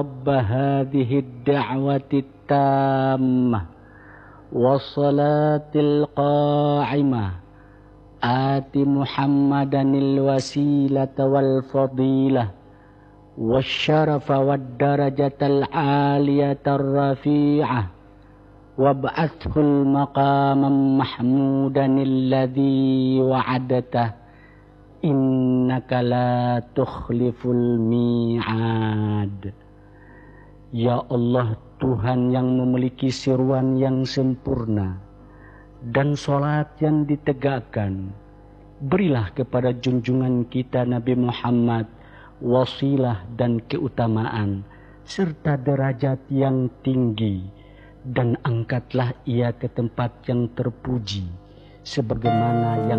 رب هذه الدعوة التامة والصلاة القائمة آت محمدا الوسيلة والفضيلة والشرف والدرجة العالية الرفيعة وابعثه المقام محمودا الذي وعدته إنك لا تخلف الميعاد. Ya Allah, Tuhan yang memiliki seruan yang sempurna dan sholat yang ditegakkan, berilah kepada junjungan kita Nabi Muhammad wasilah dan keutamaan serta derajat yang tinggi, dan angkatlah ia ke tempat yang terpuji sebagaimana yang